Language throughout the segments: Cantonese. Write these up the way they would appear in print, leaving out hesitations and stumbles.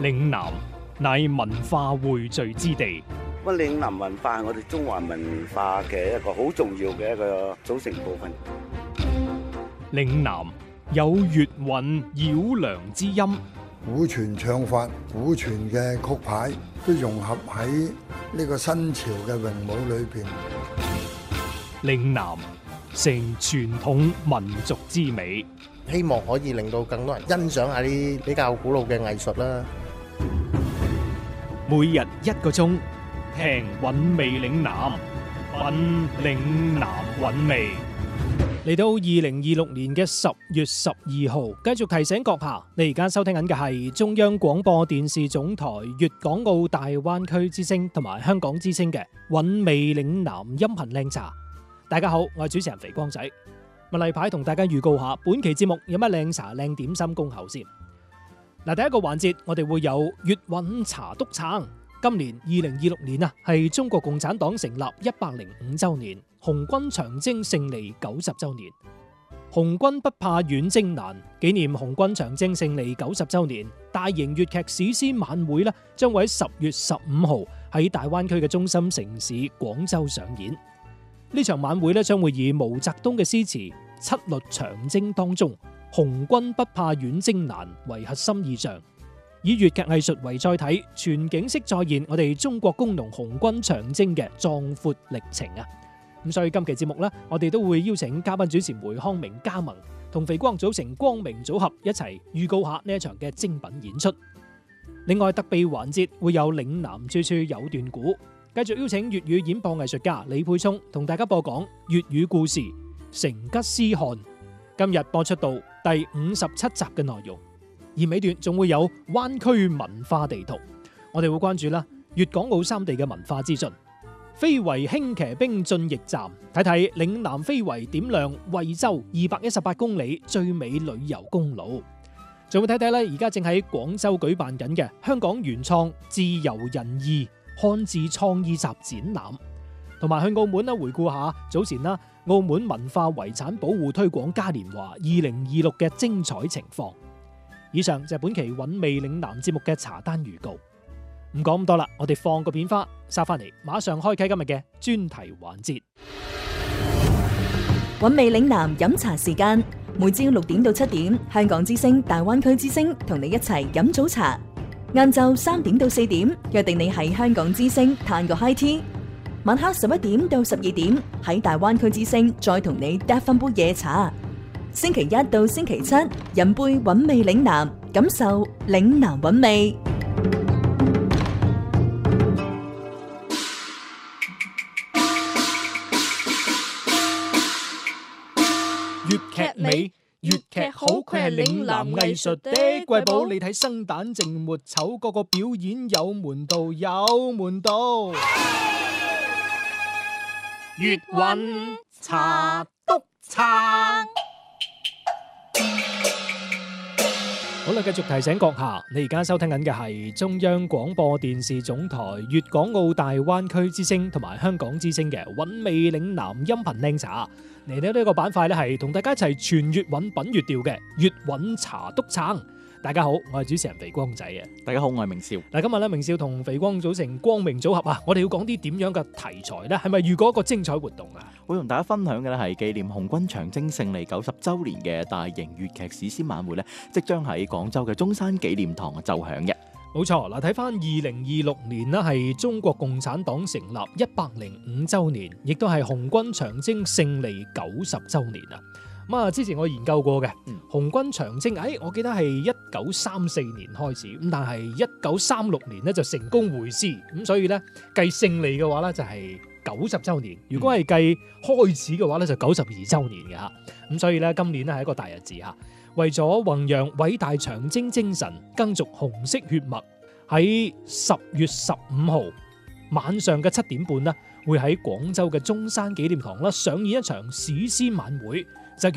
嶺南乃文化匯聚之地。 咁嶺南文化係我哋中華文化嘅一個好重要嘅一個組成部分。 嶺南有粵韻繞梁之音， 古傳唱法、古傳嘅曲牌都融合喺呢個新潮嘅詠舞裏邊。 嶺南成傳統民族之美， 希望可以令到更多人欣賞下啲比較古老嘅藝術啦。 每日1個鐘，聽韻味嶺南，品嶺南韻味。嚟到2026年嘅10月12號，繼續提醒閣下，你而家收聽緊嘅係中央廣播電視總台粵港澳大灣區之聲同埋香港之聲嘅韻味嶺南音頻靚茶。大家好，我係主持人肥光仔。例牌同大家預告下，本期節目有乜靚茶靚點心恭候先。嗱，第一個環節我哋會有粵韻茶篤撐。今年2026年啊，係中國共產黨成立105週年，紅軍長征勝利90週年。紅軍不怕遠征難，紀念紅軍長征勝利90週年，大型粵劇史詩晚會咧，將會喺10月15號喺大灣區嘅中心城市廣州上演。呢場晚會咧，將會以毛澤東嘅詩詞《七律長征》當中紅軍不怕遠征難為核心意象，以粵劇藝術為載體，全景式再現我哋中國工農紅軍長征嘅壯闊歷程啊！咁所以今期節目呢，我哋都會邀請嘉賓主持梅康明加盟，同肥光組成光明組合，一齊預告下呢一場嘅精品演出。另外特備環節會有嶺南處處有段古，繼續邀請粵語演播藝術家李沛聰同大家播講粵語故事《成吉思汗》。今日播出到第57集嘅內容。而尾段仲會有灣區文化地圖，我哋會關注啦粵港澳三地嘅文化資訊。非遺輕騎兵進驛站，睇睇嶺南非遺點亮惠州218公里最美旅遊公路。仲會睇睇咧，而家正喺廣州舉辦緊嘅香港原創自由人意漢字創意集展覽，同埋去澳門啦回顧下早前啦澳門文化遺產保護推廣嘉年華2026嘅精彩情況。以上就係本期韻味嶺南節目嘅茶單預告。唔講咁多啦，我哋放個片花，收翻嚟，馬上開啟今日嘅專題環節。 韻味嶺南飲茶時間，每朝6點到7點，香港之聲、大灣區之聲同你一齊飲早茶。晏晝3點到4點，約定你喺香港之聲嘆個 high tea。晚黑11點到12點，喺大灣區之聲再同你嗒翻杯夜茶。星期1到星期7，飲杯韻味嶺南，感受嶺南韻味。 粵劇美，粵劇好，佢係嶺南藝術的瑰寶。你睇生旦淨末丑，個個表演有門道，有門道。粵韻茶篤撐。好啦，繼續提醒閣下，你而家收聽緊嘅係中央廣播電視總台粵港澳大灣區之聲同埋香港之聲嘅韻味嶺南音頻靚茶。嚟到呢個板塊咧，係同大家一齊傳粵韻品粵調嘅粵韻茶篤撐。大家好，我係主持人肥光仔啊！ 大家好，我係明少。 嗱，今日咧明少同肥光組成光明組合啊！我哋要講啲點樣嘅題材呢？係咪預告一個精彩活動啊？ 會同大家分享嘅咧係紀念紅軍長征勝利90週年嘅大型粵劇史詩晚會咧，即將喺廣州嘅中山紀念堂奏響嘅。 冇錯，嗱，睇翻2026年啦，係中國共產黨成立105週年，亦都係紅軍長征勝利90週年啊！咁啊，之前我研究過嘅紅軍長征，我記得係1934年開始，咁但係1936年咧就成功回師，咁所以咧計勝利嘅話咧就係90週年，如果係計開始嘅話咧就92週年嘅嚇，咁所以咧今年咧係一個大日子嚇。為咗弘揚偉大長征精神，耕耘紅色血脈，喺10月15號晚上嘅7點半咧，會喺廣州嘅中山紀念堂啦上演一場史詩晚會，就叫做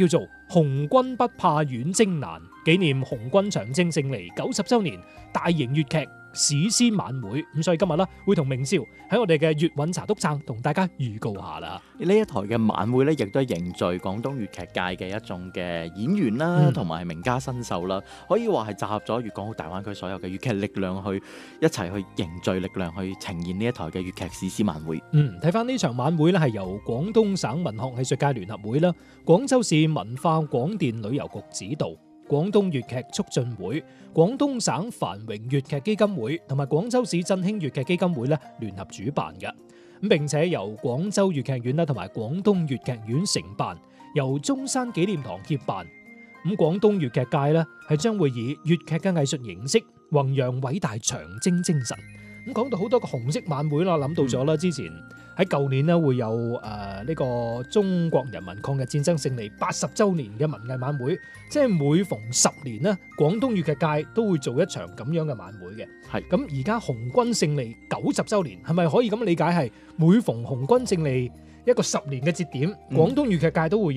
紅軍不怕遠征難，紀念紅軍長征勝利90週年大型粵劇史詩晚會。咁所以今日咧會同明少喺我哋嘅粵韻茶篤撐同大家預告下啦。 呢一台嘅晚會咧，亦都係凝聚廣東粵劇界嘅一眾嘅演員啦，同埋名家新秀啦，可以話係集合咗粵港澳大灣區所有嘅粵劇力量去一齊去凝聚力量去呈現呢一台嘅粵劇史詩晚會。 睇翻呢場晚會咧，係由廣東省文學藝術界聯合會啦、廣州市文化廣電旅遊局指導、廣東粵劇促進會、廣東省繁榮粵劇基金會同埋廣州市振興粵劇基金會咧聯合主辦嘅。咁並且由廣州粵劇院啦同埋廣東粵劇院承辦，由中山紀念堂協辦。咁廣東粵劇界咧係將會以粵劇嘅藝術形式弘揚偉大長征精神。咁講到好多個紅色晚會啦，諗到咗啦，之前喺舊年咧會有呢個中國人民抗日戰爭勝利80週年嘅文藝晚會，即係每逢10年咧，廣東粵劇界都會做一場咁樣嘅晚會嘅。係咁而家紅軍勝利90週年，係咪可以咁理解係每逢紅軍勝利一個10年嘅節點，廣東粵劇界都會